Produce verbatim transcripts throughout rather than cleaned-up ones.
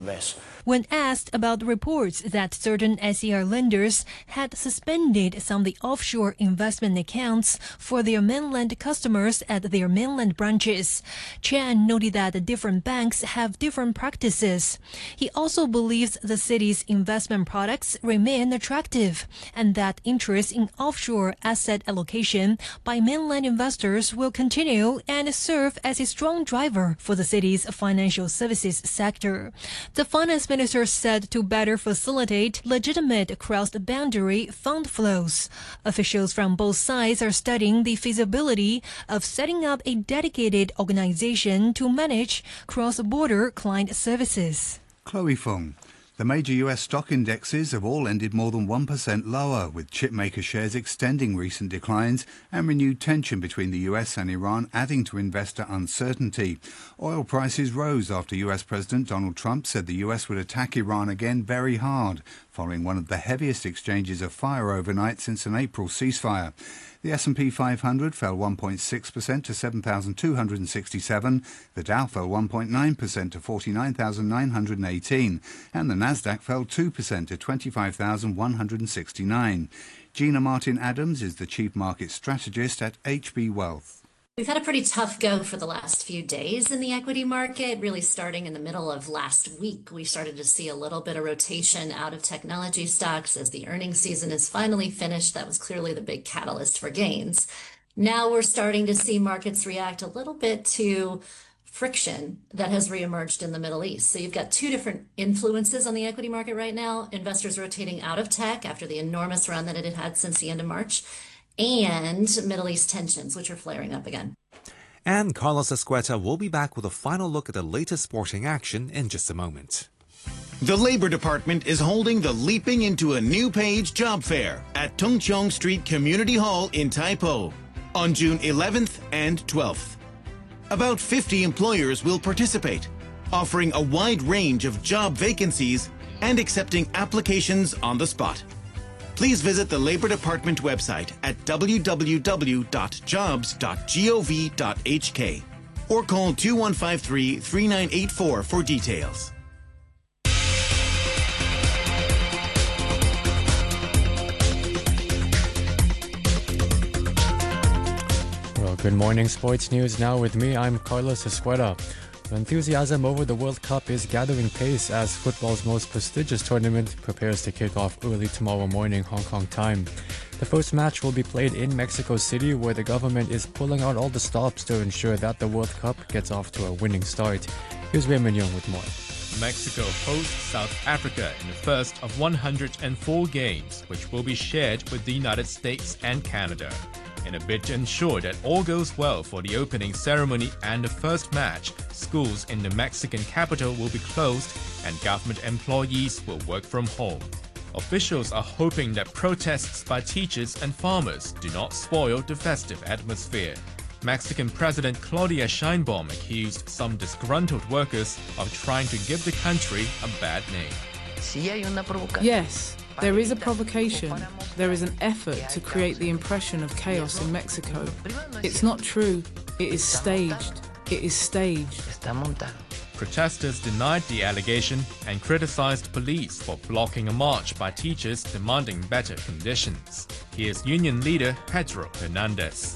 When asked about reports that certain S E R lenders had suspended some of the offshore investment accounts for their mainland customers at their mainland branches, Chan noted that different banks have different practices. He also believes the city's investment products remain attractive and that interest in offshore asset allocation by mainland investors will continue and serve as a strong driver for the city's financial services sector. The finance minister said to better facilitate legitimate cross-boundary fund flows. Officials from both sides are studying the feasibility of setting up a dedicated organization to manage cross-border client services. Chloe Fung. The major U S stock indexes have all ended more than one percent lower, with chipmaker shares extending recent declines and renewed tension between the U S and Iran adding to investor uncertainty. Oil prices rose after U S President Donald Trump said the U S would attack Iran again very hard, following one of the heaviest exchanges of fire overnight since an April ceasefire. The S and P five hundred fell one point six percent to seven thousand two hundred sixty-seven, the Dow fell one point nine percent to forty-nine thousand nine hundred eighteen, and the Nasdaq fell two percent to twenty-five thousand one hundred sixty-nine. Gina Martin-Adams is the Chief Market Strategist at H B Wealth. We've had a pretty tough go for the last few days in the equity market, really starting in the middle of last week. We started to see a little bit of rotation out of technology stocks as the earnings season is finally finished. That was clearly the big catalyst for gains. Now we're starting to see markets react a little bit to friction that has reemerged in the Middle East. So you've got two different influences on the equity market right now. Investors rotating out of tech after the enormous run that it had had since the end of March, and Middle East tensions, which are flaring up again. And Carlos Escueta will be back with a final look at the latest sporting action in just a moment. The Labor Department is holding the Leaping into a New Page job fair at Tung Chung Street Community Hall in Tai Po on June eleventh and twelfth. About fifty employers will participate, offering a wide range of job vacancies and accepting applications on the spot. Please visit the Labor Department website at w w w dot jobs dot gov dot h k or call two one five three, three nine eight four for details. Well, good morning, sports news now with me. I'm Carlos Escueta. The enthusiasm over the World Cup is gathering pace as football's most prestigious tournament prepares to kick off early tomorrow morning Hong Kong time. The first match will be played in Mexico City, where the government is pulling out all the stops to ensure that the World Cup gets off to a winning start. Here's Raymond Young with more. Mexico hosts South Africa in the first of one hundred four games, which will be shared with the United States and Canada. In a bid to ensure that all goes well for the opening ceremony and the first match, schools in the Mexican capital will be closed and government employees will work from home. Officials are hoping that protests by teachers and farmers do not spoil the festive atmosphere. Mexican President Claudia Sheinbaum accused some disgruntled workers of trying to give the country a bad name. Yes, there is a provocation. There is an effort to create the impression of chaos in Mexico. It's not true. It is staged. It is staged. Protesters denied the allegation and criticized police for blocking a march by teachers demanding better conditions. Here's union leader Pedro Hernandez.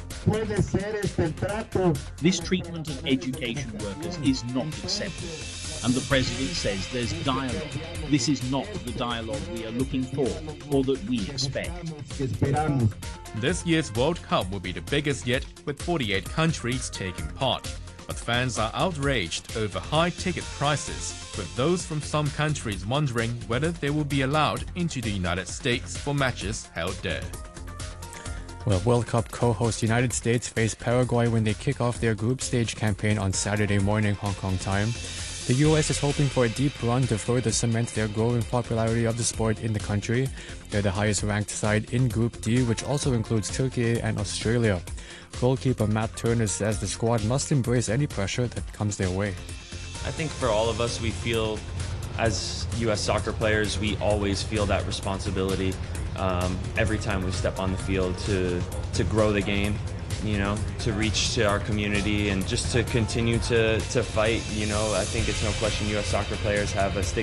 This treatment of education workers is not acceptable, and the president says there's dialogue. This is not the dialogue we are looking for or that we expect. This year's World Cup will be the biggest yet, with forty-eight countries taking part. But fans are outraged over high ticket prices, with those from some countries wondering whether they will be allowed into the United States for matches held there. Well, World Cup co-host United States face Paraguay when they kick off their group stage campaign on Saturday morning Hong Kong time. The U S is hoping for a deep run to further cement their growing popularity of the sport in the country. They're the highest ranked side in Group D, which also includes Turkey and Australia. Goalkeeper Matt Turner says the squad must embrace any pressure that comes their way. I think for all of us, we feel, as U S soccer players, we always feel that responsibility um, every time we step on the field to, to grow the game you know, to reach to our community and just to continue to, to fight. You know, I think it's no question U S soccer players have a stake